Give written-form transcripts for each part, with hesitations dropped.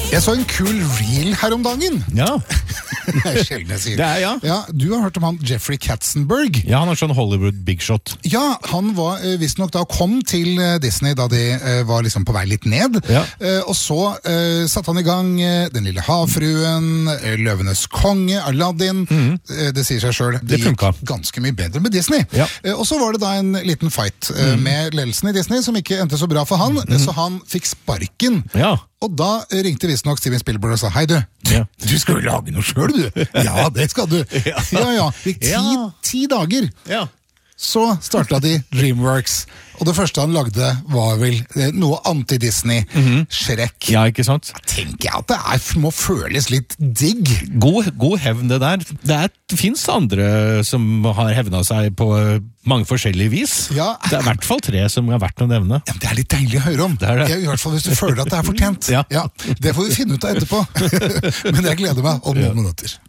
Jeg så en kul reel her om dagen. Ja. Det er sjelden jeg sier. Det er, ja. Ja, du har hørt om han Jeffrey Katzenberg. Ja, han er sånn Hollywood big shot. Ja, han var visstnok da kom til Disney da de var liksom på vei litt ned. Ja. Og så satte han i gang Den lille havfruen, Løvenes konge, Aladdin. Det sier seg selv. Det funka. Gikk ganske mye bedre med Disney. Ja. Og så var det da en liten fight med ledelsen i Disney som ikke endte så bra for han, så han fikk sparken. Ja. Og da ringte visstnok Steven Spielberg og sa, hei du, Ja. du skal jo lage noe selv du. Ja, det skal du. Ja. Gikk 10 dager. Ja. Så startet de DreamWorks, og det første han lagde var vel noe anti-Disney, Shrek. Ja, ikke sant? Tenker jeg at det må føles litt digg. God hevn det der. Det finnes andre som har hevnet seg på mange forskjellige vis. Ja. Det er i hvert fall 3 som er verdt å nevne. Ja, men det er litt deilig å høre om. Det er det. I hvert fall hvis du føler at det er fortjent. Ja. Det får vi finne ut av etterpå. Men jeg gleder meg om noen minutter.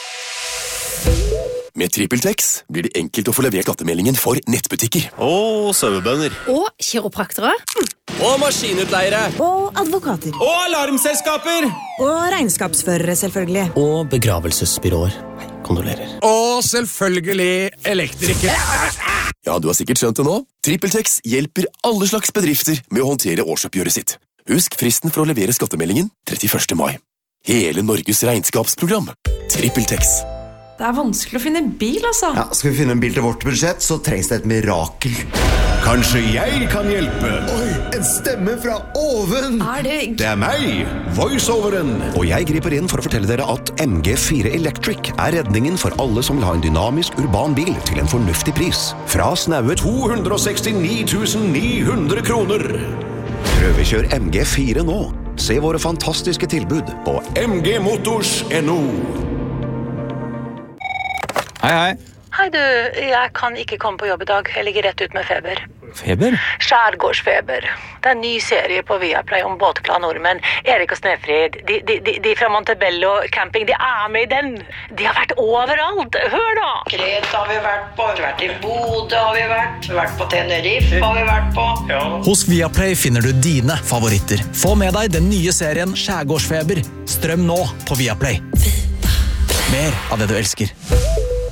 Med TrippelTex blir det enkelt å få levert skattemeldingen for nettbutikker. Og sauebønder. Og kiropraktere. Og maskinutleiere. Og advokater. Og alarmselskaper. Og regnskapsførere, selvfølgelig. Og begravelsesbyråer. Kondolerer. Og selvfølgelig elektrikere. Ja, du har sikkert skjønt det nå. TrippelTex hjelper alle slags bedrifter med å håndtere årsoppgjøret sitt. Husk fristen for å levere skattemeldingen 31. mai. Hele Norges regnskapsprogram. TrippelTex. Det er vanskelig å finne en bil, altså. Ja, skal vi finne en bil til vårt budsjett, så trengs det et mirakel. Kanskje jeg kan hjelpe? Oi, en stemme fra oven! Det er meg, voiceoveren. Og jeg griper inn for å fortelle dere at MG4 Electric er redningen for alle som vil ha en dynamisk urban bil til en fornuftig pris. Fra snaue 269 900 kroner. Prøvekjør MG4 nå. Se våre fantastiske tilbud på mgmotors.no. Hei. Hei du, jeg kan ikke komme på jobb i dag. Jeg ligger rett ut med feber. Feber? Skjærgårdsfeber. Det er en ny serie på Viaplay om båtkla nordmenn. Erik og Snefrid, de fra Montebello camping, de er med i den. De har vært overalt. Hør da! Kreta har vi vært på, vi har vært i Bodø har vi vært på Tenerife har vi vært på. Ja. Hos Viaplay finner du dine favoritter. Få med deg den nye serien Skjærgårdsfeber. Strøm nå på Viaplay. Mer av det du elsker.